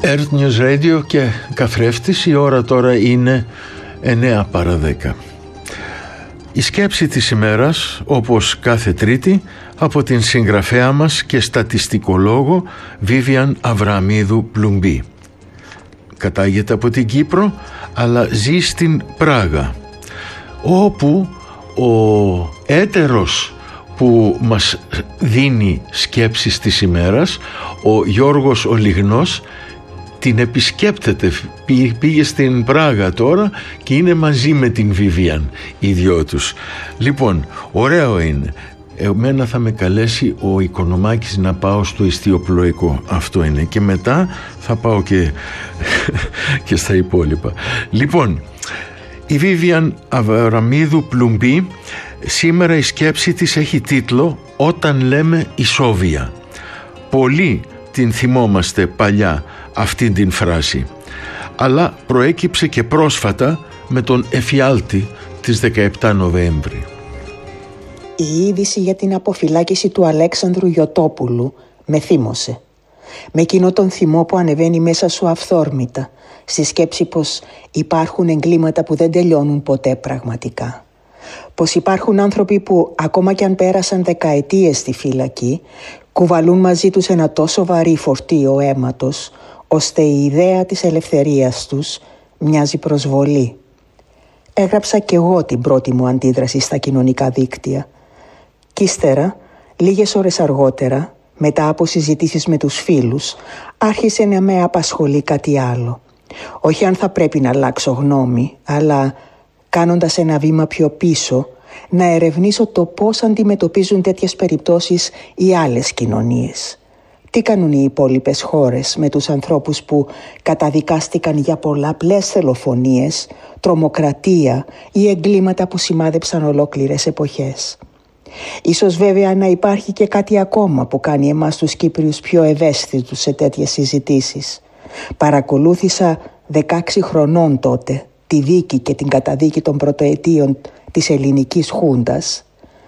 Earth News Radio και καθρέφτης. Η ώρα τώρα είναι 9 παρά 10. Η σκέψη της ημέρας, όπως κάθε Τρίτη, από την συγγραφέα μας και στατιστικολόγο Βίβιαν Αβραμίδου Πλουμπή. Κατάγεται από την Κύπρο, αλλά ζει στην Πράγα, όπου ο έτερος που μας δίνει σκέψεις της ημέρας, ο Γιώργος ο Λιγνός, την επισκέπτεται. Πήγε στην Πράγα τώρα και είναι μαζί με την Βίβιαν οι δυο τους. Λοιπόν, ωραίο είναι. Εμένα θα με καλέσει ο Οικονομάκης να πάω στο εστιοπλοϊκό. Αυτό είναι. Και μετά θα πάω και στα υπόλοιπα. Λοιπόν, η Βίβιαν Αβραμίδου Πλουμπή, σήμερα η σκέψη της έχει τίτλο «Όταν λέμε ισόβια». Πολλοί την θυμόμαστε παλιά αυτήν την φράση, αλλά προέκυψε και πρόσφατα με τον εφιάλτη της 17 Νοέμβρη. Η είδηση για την αποφυλάκηση του Αλέξανδρου Γιωτόπουλου με θύμωσε. Με εκείνο τον θυμό που ανεβαίνει μέσα σου αυθόρμητα, στη σκέψη πως υπάρχουν εγκλήματα που δεν τελειώνουν ποτέ πραγματικά. Πως υπάρχουν άνθρωποι που ακόμα κι αν πέρασαν δεκαετίες στη φυλακή, κουβαλούν μαζί τους ένα τόσο βαρύ φορτίο αίματος, ώστε η ιδέα της ελευθερίας τους μοιάζει προσβολή. Έγραψα κι εγώ την πρώτη μου αντίδραση στα κοινωνικά δίκτυα. Κι ύστερα, λίγες ώρες αργότερα, μετά από συζητήσεις με τους φίλους, άρχισε να με απασχολεί κάτι άλλο. Όχι αν θα πρέπει να αλλάξω γνώμη, αλλά κάνοντας ένα βήμα πιο πίσω, να ερευνήσω το πώς αντιμετωπίζουν τέτοιες περιπτώσεις οι άλλες κοινωνίες. Τι κάνουν οι υπόλοιπες χώρες με τους ανθρώπους που καταδικάστηκαν για πολλαπλές δολοφονίες, τρομοκρατία ή εγκλήματα που σημάδεψαν ολόκληρες εποχές. Ίσως βέβαια να υπάρχει και κάτι ακόμα που κάνει εμάς τους Κύπριους πιο ευαίσθητους σε τέτοιες συζητήσεις. Παρακολούθησα 16 χρονών τότε τη δίκη και την καταδίκη των πρωτοετίων της ελληνικής χούντας,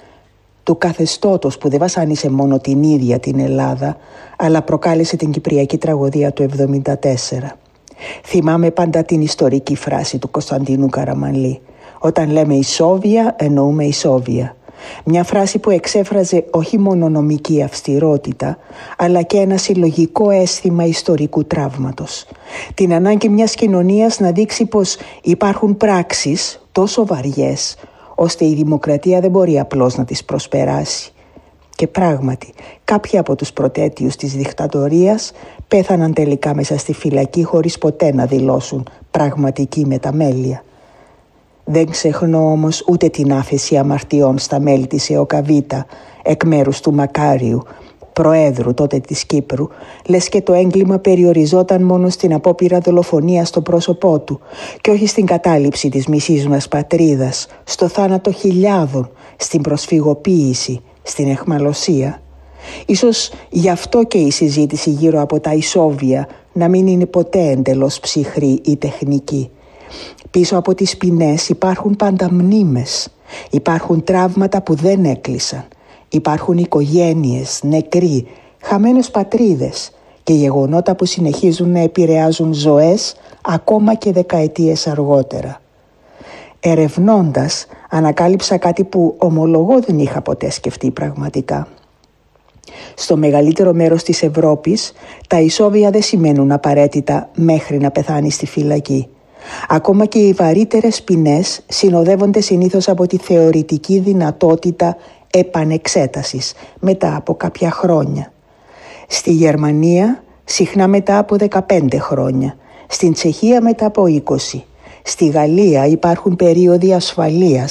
του καθεστώτος που δεν βασάνισε μόνο την ίδια την Ελλάδα, αλλά προκάλεσε την κυπριακή τραγωδία του 1974. Θυμάμαι πάντα την ιστορική φράση του Κωνσταντίνου Καραμανλή: «Όταν λέμε ισόβια, εννοούμε ισόβια». Μια φράση που εξέφραζε όχι μόνο νομική αυστηρότητα, αλλά και ένα συλλογικό αίσθημα ιστορικού τραύματος. Την ανάγκη μιας κοινωνίας να δείξει πως υπάρχουν πράξεις τόσο βαριές, ώστε η δημοκρατία δεν μπορεί απλώς να τις προσπεράσει. Και πράγματι, κάποιοι από τους πρωτέτιους της δικτατορίας πέθαναν τελικά μέσα στη φυλακή χωρίς ποτέ να δηλώσουν πραγματική μεταμέλεια. Δεν ξεχνώ όμως ούτε την άφεση αμαρτιών στα μέλη της ΕΟΚΑΒΙΤΑ εκ μέρους του Μακάριου, προέδρου τότε της Κύπρου, λες και το έγκλημα περιοριζόταν μόνο στην απόπειρα δολοφονίας στο πρόσωπό του και όχι στην κατάληψη της μισής μας πατρίδας, στο θάνατο χιλιάδων, στην προσφυγοποίηση, στην αιχμαλωσία. Ίσως γι' αυτό και η συζήτηση γύρω από τα ισόβια να μην είναι ποτέ εντελώς ψυχρή ή τεχνική. Πίσω από τις ποινές υπάρχουν πάντα μνήμες, υπάρχουν τραύματα που δεν έκλεισαν, υπάρχουν οικογένειες, νεκροί, χαμένες πατρίδες και γεγονότα που συνεχίζουν να επηρεάζουν ζωές ακόμα και δεκαετίες αργότερα. Ερευνώντας, ανακάλυψα κάτι που ομολογώ δεν είχα ποτέ σκεφτεί πραγματικά. Στο μεγαλύτερο μέρος της Ευρώπης, τα ισόβια δεν σημαίνουν απαραίτητα μέχρι να πεθάνει στη φυλακή. Ακόμα και οι βαρύτερες ποινές συνοδεύονται συνήθως από τη θεωρητική δυνατότητα επανεξέτασης μετά από κάποια χρόνια. Στη Γερμανία συχνά μετά από 15 χρόνια, στην Τσεχία μετά από 20. Στη Γαλλία υπάρχουν περίοδοι ασφαλείας